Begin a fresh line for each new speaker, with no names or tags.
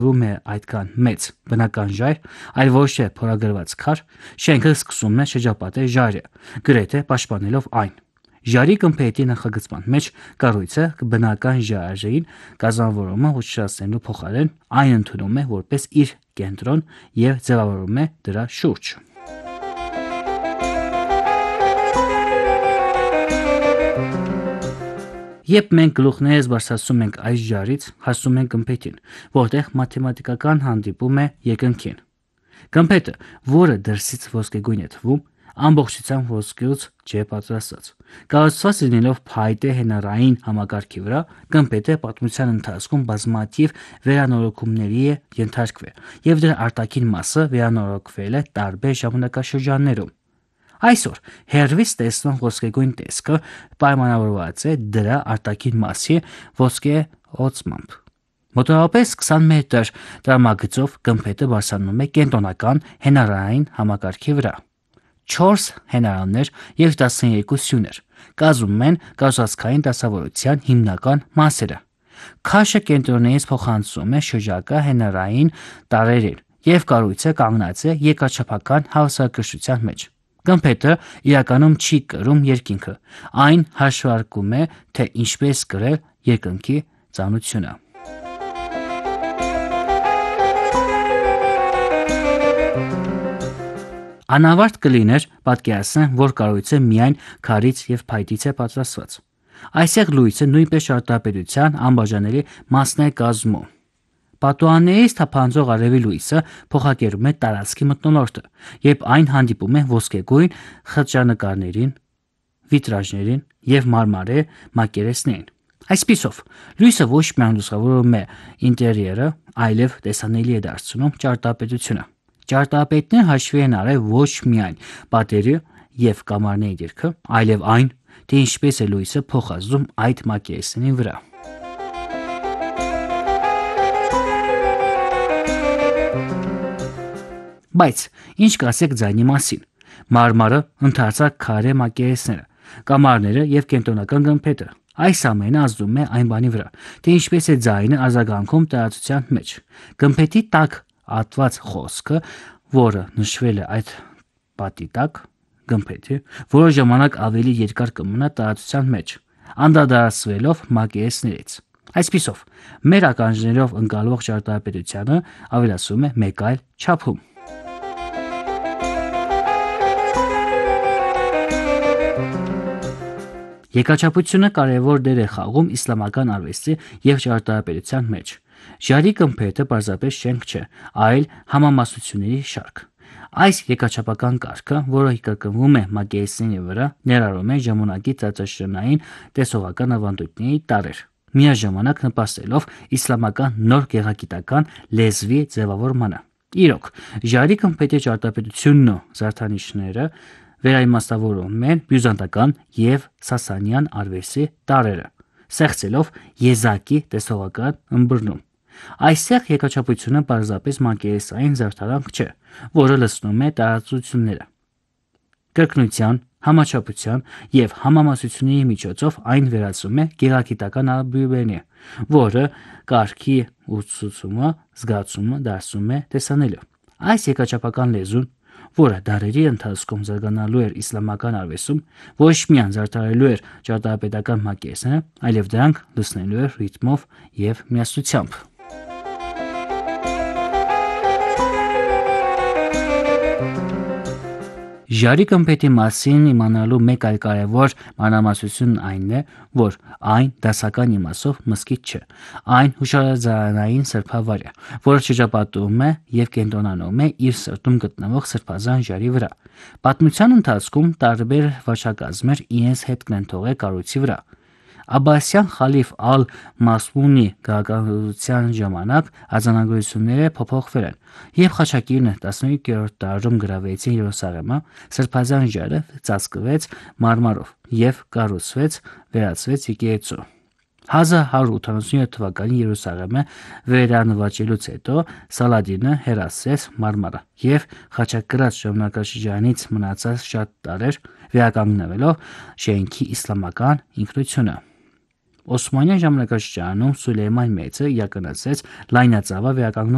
ում է այդքան մեծ բնական ժայռ, այլ ոչ թե փորագրված քար, շենքը սկսում է շրջապատել ժայռը, գրեթե պաշտպանելով այն։ Ժայռի գմբեթի նախագծման մեջ կառույցը բնական ժայռին կազմավորումը ուշադրելու փոխարեն այն ընդունում է որպես իր կենտրոն եւ ձևավորում է դրա շուրջ։ Երբ մենք գլուխներս բարձրացնում ենք այս ժայռից, հասնում ենք գմբեթին, որտեղ մաթեմատիկական հանդիպում է երկնքին։ Գմբեթը, որը դրսից ոսկեգույն է թվում, ամբողջությամբ ոսկեուց չէ պատրաստված։ Կառուցված լինելով փայտե հենարային համակարգի վրա, գմբեթը պատմության ընթացքում բազմաթիվ վերանորոգումների է ենթարկվել, եւ դրա արտաքին մասը վերանորոգվել է տարբեր ժամանակաշրջաններում։ Այսօր հերվից տեսնող ոսկեգույն տեսքը պայմանավորված է դրա արտաքին մասի ոսկեոցմամբ։ Մոտավորապես 20 մետր տրամագծով գմբեթը բարձրանում է կենտրոնական հենարային համակարգի վրա։ 4 հենարաններ եւ 12 սյուներ կազմում են կառուցվածքային դասավորության հիմնական մասերը։ Քաշը կենտրոնից փոխանցում է շրջակա հենարային տարրերին եւ կառույցը կանգնած է երկրաչափական հավասարակշռության մեջ։ Գմբեթը իրականում չի կրում երկինքը, այն հաշվարկում է, թե ինչպես կրել երկնքի ծանությունը։ Անավարտ կլիներ պատկերացնել, որ կառույցը միայն քարից եւ փայտից է պատրաստված։ Այսեղ լույսը նույնպես ճարտարապետության անբաժանելի մասն է կազմում։ Պատուհաններից թափանցող արևի լույսը փոխակերպում է տարածքի մթնոլորտը, երբ այն հանդիպում է ոսկեգույն խճանկարներին, վիտրաժներին եւ մարմարե մակերեսներին։ Այսպիսով, լույսը ոչ միայն լուսավորում է ինտերիերը, այլև տեսանելի է դարձնում ճարտարապետությունը։ Ճարտարապետները հաշվի են արել ոչ միայն պատերի եւ կամարների դիրքը, այլև այն, թե ինչպես է լույսը փոխազդում այդ մակերեսների վրա։ Բայց ինչ կասեք ձայնի մասին։ Մարմարը, ընդարձակ քարե մակերեսները, կամարները եւ կենտրոնական գմբեթը։ Այս ամենը ազդում է այն բանի վրա, թե ինչպես է ձայնը արձագանքում տարածության մեջ։ Գմբեթի տակ ատված խոսքը, որը նշվել է այդ պատի տակ, գմբեթի, որոշ ժամանակ ավելի երկար կմնա տարածության մեջ, անդրադարձվելով մակերեսներից։ Այսպիսով, մեր ականջներով ընկալվող ճարտարապետությունը ավելացում է մեկ այլ չափում։ Երկրաչափությունը կարևոր դեր է խաղում իսլամական արվեստի եւ ճարտարապետության մեջ։ Ժայռի գմբեթը պարզապես շենք չէ, այլ համամասնությունների շարք։ Այս երկրաչափական կարգը, որը կրկնվում է մակերեսների վրա, ներառում է ժամանակի տարածաշրջանային տեսողական ավանդույթների տարրեր, միաժամանակ նպաստելով իսլամական նոր գեղագիտական լեզվի ձևավորմանը։ Իրոք, ժայռի գմբեթի ճարտարապետությունն ու զարդանիշները վերաիմաստավորում են բյուզանդական եւ սասանյան արվեստի տարրերը, ստեղծելով եզակի տեսողական ըմբռնում։ Այստեղ երկրաչափությունը պարզապես մակերեսային զարդարանք չէ, որը լցնում է տարածությունները։ Կրկնության, համաչափության եւ համամասնությունների միջոցով այն վերածվում է գեղագիտական աբյուրբենի, որը կարգի ուսուցումը, զգացումը դարձնում է տեսանելի։ Այս երկրաչափական լեզուն, որը դարերի ընթացքում զարգանալու էր իսլամական արվեստում, ոչ միայն զարդարելու էր ճարտարապետական մակերեսները, այլև դրանք լցնելու էր ռիթմով եւ միասնությամբ։ Ժայռի գմբեթի մասին իմանալու մեկ այլ կարևոր մանրամասնություն այն է, որ այն դասական իմաստով մզկիթ չէ, այն հուշարձանային սրբավայր է, որը շրջապատում է եւ կենտրոնանում է իր սրտում գտնվող սրբազան ժայռի վրա։ Պատմության ընթացքում տարբեր վարչակազմեր իրենց հետքն են թողել կառույցի վրա։ Աբբասյան խալիֆ ալ-Մասմունի գահակալության ժամանակ արձանագրությունները փոփոխվել են, եւ Խաչակիրն 15-րդ դարում գրավեցին Երուսաղեմը, սրբազան ժայռը ծածկվեց մարմարով եւ վերածվեց եկեղեցու։ 1187 թվականին Երուսաղեմը վերանվաճելուց հետո Սալադինը հեռացրեց մարմարը եւ խաչակրած ժամանակաշրջանից մնացած շատ տարրեր վերականգնվելով շենքի իսլամական ինքնությունը։ Օսմանյան ժամանակաշրջանում Սուլեյման Մեծը իրականացրեց լայնածավալ վերականգնում